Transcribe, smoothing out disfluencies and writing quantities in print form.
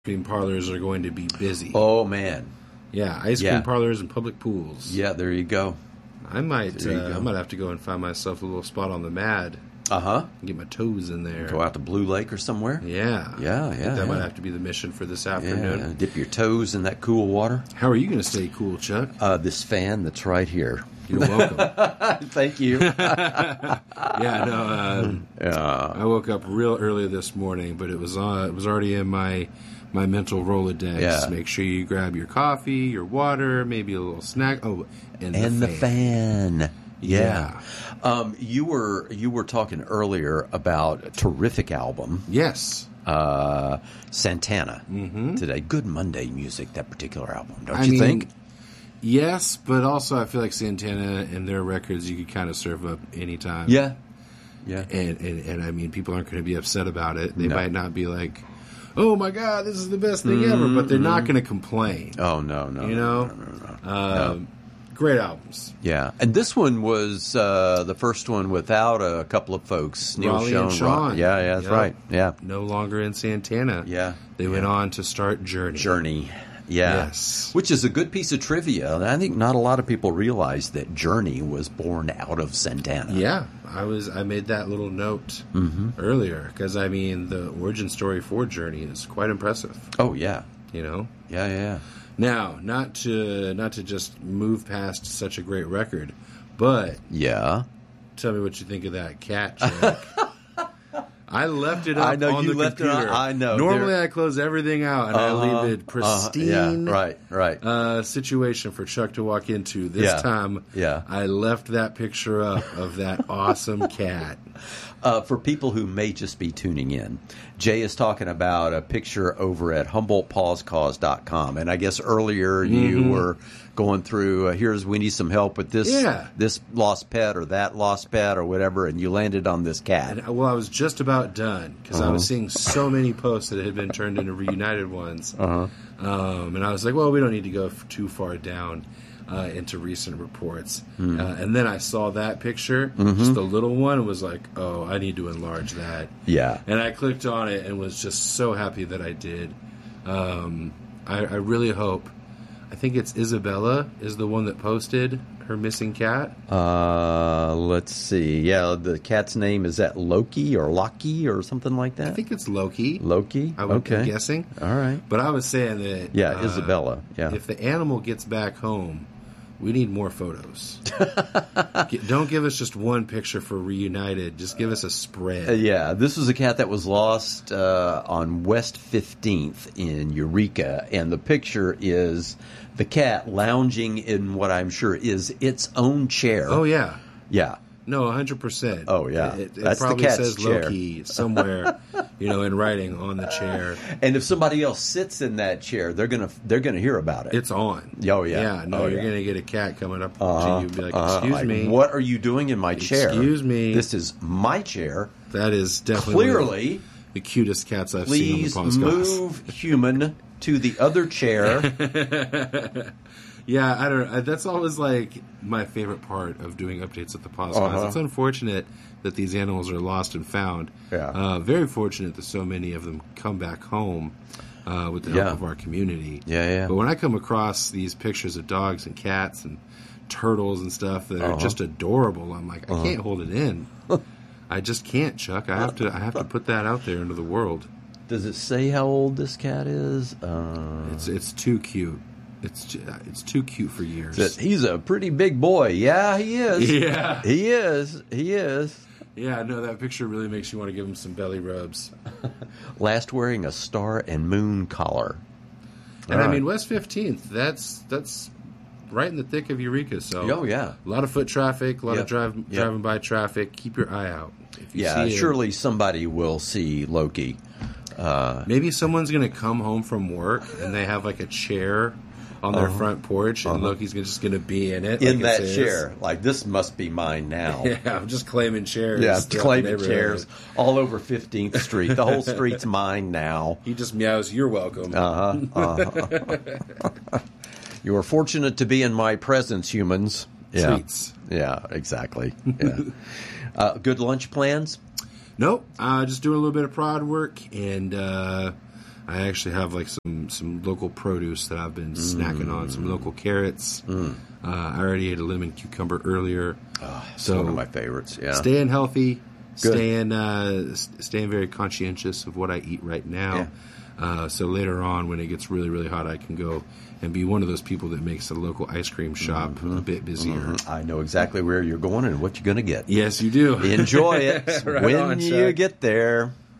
cream parlors are going to be busy. Oh, man. Yeah, ice cream parlors and public pools. Yeah, there you go. I might have to go and find myself a little spot on the Mad. Get my toes in there. Go out to Blue Lake or somewhere. Yeah. That might have to be the mission for this afternoon. Yeah, dip your toes in that cool water. How are you going to stay cool, Chuck? This fan that's right here. You're welcome. Thank you. I woke up real early this morning, but it was already in my mental Rolodex. Yeah. Make sure you grab your coffee, your water, maybe a little snack. Oh, and the fan. Yeah. You were talking earlier about a terrific album. Yes. Santana today. Good Monday music, that particular album, don't you think? Yes, but also I feel like Santana and their records you could kind of serve up anytime. Yeah. And I mean, people aren't going to be upset about it. They might not be like, oh my God, this is the best thing ever, but they're not going to complain. Oh, no. No. Great albums. Yeah. And this one was the first one without a couple of folks. Neil Raleigh and Sean. Yeah, that's right. Yeah. No longer in Santana. Yeah. They went on to start Journey. Yeah. Yes. Which is a good piece of trivia. I think not a lot of people realize that Journey was born out of Santana. Yeah. I made that little note earlier because, I mean, the origin story for Journey is quite impressive. Oh, yeah. You know? Yeah. Now, not to just move past such a great record, but tell me what you think of that cat, Jack. I left it up on the computer. I know. Normally, I close everything out and I leave it pristine. Right. Situation for Chuck to walk into. This time, I left that picture up of that awesome cat. For people who may just be tuning in, Jay is talking about a picture over at HumboldtPawsCause.com. And I guess earlier you were going through, here's, we need some help with this lost pet or that lost pet or whatever, and you landed on this cat. And, I was just about done because I was seeing so many posts that had been turned into reunited ones. And I was like, well, we don't need to go too far down into recent reports. And then I saw that picture, just the little one, and was like, oh, I need to enlarge that. Yeah. And I clicked on it and was just so happy that I did. I really hope, I think it's Isabella is the one that posted her missing cat. Let's see. Yeah, the cat's name, is that Loki or Loki or something like that? I think it's Loki. I'm guessing. All right. But I was saying that... Yeah, Isabella. Yeah. If the animal gets back home, we need more photos. Don't give us just one picture for Reunited. Just give us a spread. Yeah, this was a cat that was lost on West 15th in Eureka, and the picture is the cat lounging in what I'm sure is its own chair. Oh, yeah. Yeah. No, 100%. Oh, yeah. It That's probably the cat's says chair. Loki somewhere, in writing on the chair. And if somebody else sits in that chair, they're gonna hear about it. It's on. Oh, yeah. Yeah, no, you're going to get a cat coming up to you and be like, excuse me. What are you doing in my chair? Excuse me. This is my chair. That is definitely clearly the cutest cats I've seen on the podcast. Please move human to the other chair. Yeah, I don't know. That's always like my favorite part of doing updates at the podcast. It's unfortunate that these animals are lost and found. Yeah. Very fortunate that so many of them come back home with the help of our community. Yeah. But when I come across these pictures of dogs and cats and turtles and stuff that are just adorable, I'm like, I can't hold it in. I just can't, Chuck. I have to put that out there into the world. Does it say how old this cat is? It's too cute. It's too cute for years. He's a pretty big boy. Yeah, he is. Yeah. He is. Yeah, no, that picture really makes you want to give him some belly rubs. Last wearing a star and moon collar. And I mean, West 15th, that's right in the thick of Eureka. So a lot of foot traffic, a lot of driving by traffic. Keep your eye out. If you see surely somebody will see Loki. Maybe someone's going to come home from work and they have like a chair on their front porch, and Loki's just going to be in it. In that chair. Like, this must be mine now. Yeah, I'm just claiming chairs. Yeah, claiming chairs all over 15th Street. The whole street's mine now. He just meows, you're welcome. You are fortunate to be in my presence, humans. Yeah. Treats. Yeah, exactly. Yeah. Good lunch plans? Nope. Just doing a little bit of prod work and I actually have like some local produce that I've been snacking on. Some local carrots. I already ate a lemon cucumber earlier. It's one of my favorites. Yeah, staying healthy, Good. staying very conscientious of what I eat right now. So later on, when it gets really, really hot, I can go and be one of those people that makes the local ice cream shop a bit busier. I know exactly where you're going and what you're going to get. Yes, you do. Enjoy it Right when on, you Chuck. get there.